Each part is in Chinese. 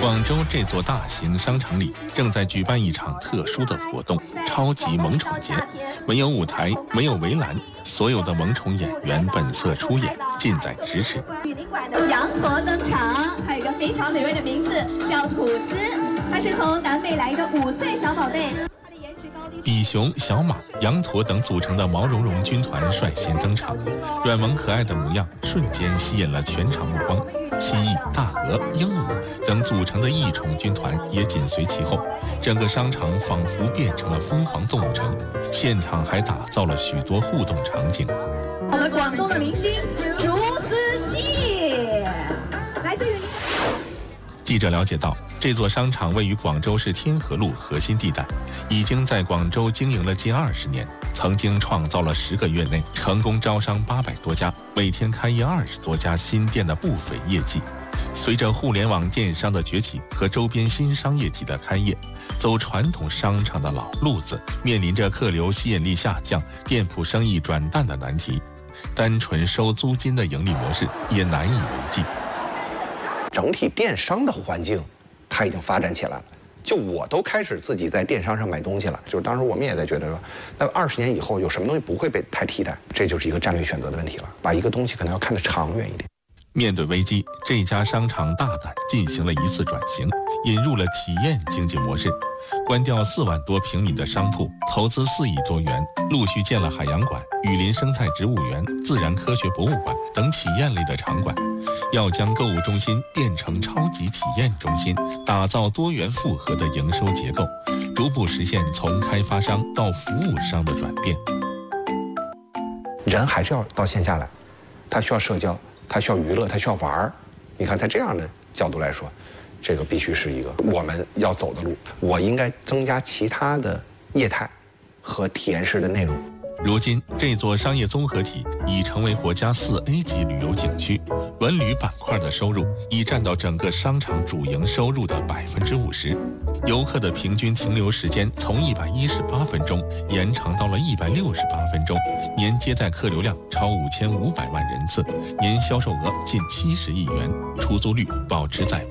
广州这座大型商场里正在举办一场特殊的活动——超级萌宠节。没有舞台，没有围栏，所有的萌宠演员本色出演，近在咫尺。 雨林馆的羊驼登场，还有一个非常美味的名字叫吐司，它是从南美来的5岁小宝贝。 比熊、小马、羊驼等组成的毛茸茸军团率先登场，软萌可爱的模样瞬间吸引了全场目光。蜥蜴、大鹅、鹦鹉等组成的异宠军团也紧随其后，整个商场仿佛变成了疯狂动物城，现场还打造了许多互动场景。 我们广东的明星竹丝鸡，来自于。 记者了解到，这座商场位于广州市天河路核心地带，已经在广州经营了近20年，曾经创造了10个月内成功招商800多家，每天开业20多家新店的不菲业绩。随着互联网电商的崛起和周边新商业体的开业，走传统商场的老路子面临着客流吸引力下降、店铺生意转淡的难题，单纯收租金的盈利模式也难以为继。 整体电商的环境，它已经发展起来了。就我都开始自己在电商上买东西了。就是当时我们也在觉得说，那20年以后有什么东西不会被太替代？这就是一个战略选择的问题了。把一个东西可能要看得长远一点。 面对危机，这家商场大胆进行了一次转型，引入了体验经济模式，关掉4万多平米的商铺，投资4亿多元，陆续建了海洋馆、雨林生态植物园、自然科学博物馆等体验类的场馆。要将购物中心变成超级体验中心，打造多元复合的营收结构，逐步实现从开发商到服务商的转变。 人还是要到线下来，他需要社交，他需要娱乐，他需要玩儿。你看，在这样的角度来说，这个必须是一个我们要走的路。我应该增加其他的业态和体验式的内容。 如今，这座商业综合体已成为国家4A 级旅游景区，文旅板块的收入已占到整个商场主营收入的50%，游客的平均停留时间从118分钟延长到了168分钟，年接待客流量超5500万人次，年销售额近70亿元，出租率保持在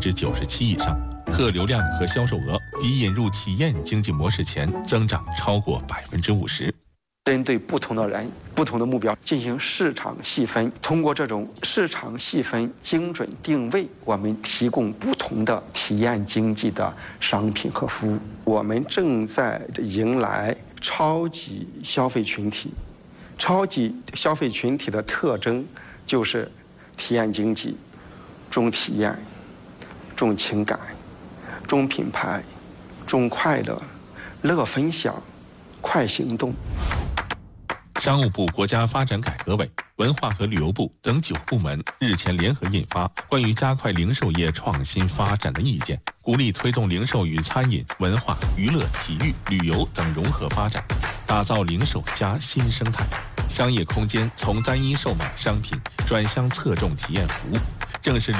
97%以上。客流量和销售额比引入体验经济模式前增长超过50%。 针对不同的人、不同的目标进行市场细分，通过这种市场细分精准定位，我们提供不同的体验经济的商品和服务。我们正在迎来超级消费群体，超级消费群体的特征就是体验经济、重体验、重情感、重品牌、重快乐、乐分享、快行动。 商务部、国家发展改革委、文化和旅游部等9部门日前联合印发《关于加快零售业创新发展的意见》，鼓励推动零售与餐饮、文化、娱乐、体育、旅游等融合发展，打造零售加新生态。商业空间从单一售卖商品转向侧重体验服务，正是